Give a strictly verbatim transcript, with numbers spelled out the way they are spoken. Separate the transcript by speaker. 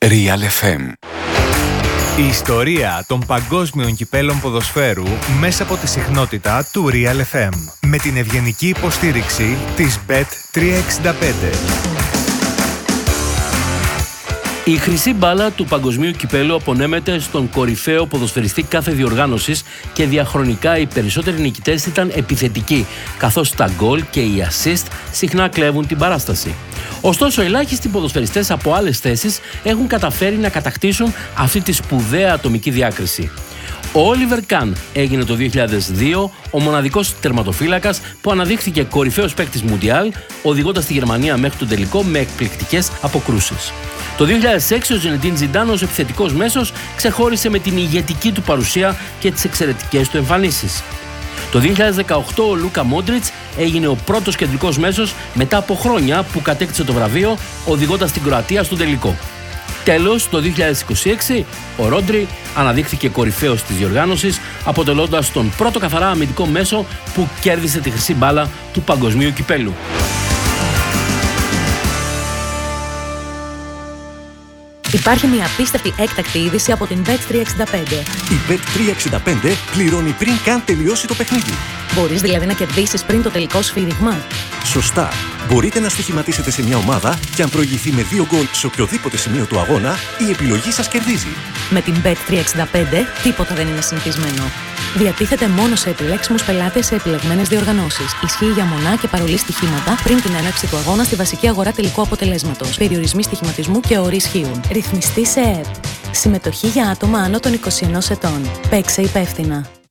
Speaker 1: Real εφ εμ.
Speaker 2: Η ιστορία των παγκόσμιων κυπέλων ποδοσφαίρου μέσα από τη συχνότητα του Real εφ εμ. Με την ευγενική υποστήριξη της μπετ τριακόσια εξήντα πέντε.
Speaker 3: Η χρυσή μπάλα του παγκοσμίου κυπέλου απονέμεται στον κορυφαίο ποδοσφαιριστή κάθε διοργάνωσης και διαχρονικά οι περισσότεροι νικητές ήταν επιθετικοί, καθώς τα γκολ και οι assist συχνά κλέβουν την παράσταση. Ωστόσο, ελάχιστοι ποδοσφαιριστές από άλλες θέσεις έχουν καταφέρει να κατακτήσουν αυτή τη σπουδαία ατομική διάκριση. Ο Όλιβερ Καν έγινε το δύο χιλιάδες δύο ο μοναδικός τερματοφύλακας που αναδείχθηκε κορυφαίος παίκτης Μουντιάλ, οδηγώντας τη Γερμανία μέχρι τον τελικό με εκπληκτικές αποκρούσεις. Το δύο χιλιάδες έξι ο Ζινεντίν Ζιντάν ως επιθετικός μέσος ξεχώρισε με την ηγετική του παρουσία και τις εξαιρετικές του εμφανίσεις. Το δύο χιλιάδες δεκαοκτώ ο Λούκα Μόντριτς έγινε ο πρώτος κεντρικός μέσος μετά από χρόνια που κατέκτησε το βραβείο, οδηγώντας την Κροατία στον τελικό. Τέλος, το δύο χιλιάδες είκοσι έξι ο Ρόντρι αναδείχθηκε κορυφαίος της διοργάνωσης, αποτελώντας τον πρώτο καθαρά αμυντικό μέσο που κέρδισε τη χρυσή μπάλα του παγκοσμίου κυπέλου.
Speaker 4: Υπάρχει μια απίστευτη έκτακτη είδηση από την μπετ τριακόσια εξήντα πέντε.
Speaker 5: Η μπετ τριακόσια εξήντα πέντε πληρώνει πριν καν τελειώσει το παιχνίδι.
Speaker 4: Μπορείς δηλαδή να κερδίσεις πριν το τελικό σφύριγμα.
Speaker 5: Σωστά. Μπορείτε να στοιχηματίσετε σε μια ομάδα και αν προηγηθεί με δύο γκολ σε οποιοδήποτε σημείο του αγώνα, η επιλογή σας κερδίζει.
Speaker 4: Με την μπετ τριακόσια εξήντα πέντε τίποτα δεν είναι συνηθισμένο. Διατίθεται μόνο σε επιλέξιμους πελάτες σε επιλεγμένες διοργανώσεις. Ισχύει για μονά και παρολί στοιχήματα πριν την έναρξη του αγώνα στη βασική αγορά τελικού αποτελέσματος. Περιορισμοί στοιχηματισμού και όροι ισχύουν. Ρυθμιστή σε ΕΕΠ. Συμμετοχή για άτομα άνω των είκοσι ενός ετών. Παίξε υπεύθυνα.